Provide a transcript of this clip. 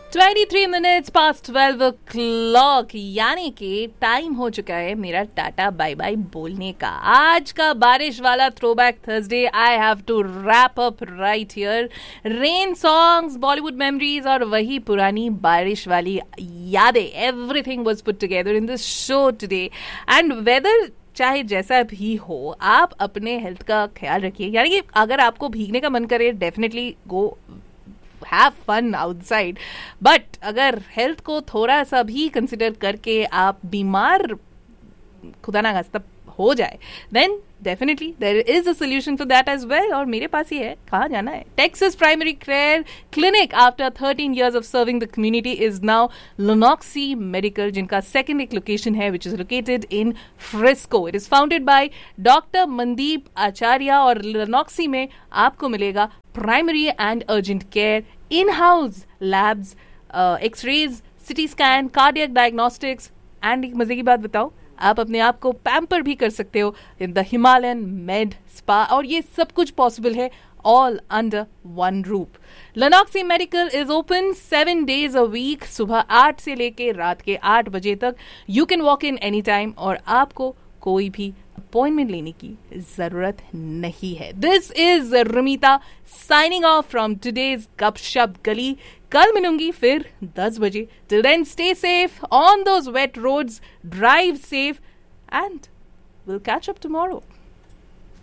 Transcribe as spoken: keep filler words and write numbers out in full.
twenty-three minutes past twelve o'clock यानी कि time हो चुका है मेरा टाटा बाय बाय बोलने का। आज का बारिश वाला throwback Thursday I have to wrap up right here. Rain songs, Bollywood memories और वही पुरानी बारिश वाली यादें, everything was put together in this show today. And weather चाहे जैसा भी हो, आप अपने हेल्थ का ख्याल रखिए। यानी कि अगर आपको भीगने का मन करे, definitely go have fun outside, but अगर हेल्थ को थोड़ा सा भी कंसिडर करके आप बीमार खुदा ना खास्ता हो जाए, then definitely there is a solution for that as well. और मेरे पास ही है, कहाँ जाना है। Texas primary care clinic after thirteen years of serving the community is now Lunoxi Medical, जिनका सेकेंड एक लोकेशन है which is located in Frisco. It is founded by doctor Mandeep आचार्य और Lunoxi में आपको मिलेगा primary and urgent care, in house labs, X-rays, CT scan, cardiac diagnostics and एक मजे की बात बताओ, आप अपने आप को पैम्पर भी कर सकते हो in the Himalayan made spa. और ये सब कुछ पॉसिबल है all under one roof. Lunoxi Medical is open seven days a week, सुबह आठ से लेके रात के आठ बजे तक। You can walk in any time और आपको कोई भी अपॉइंटमेंट लेने की जरूरत नहीं है। This is रमीता signing off from today's गपशप गली। कल मिलूंगी फिर दस बजे। Till then stay safe on those wait roads, drive safe and will catch up tomorrow.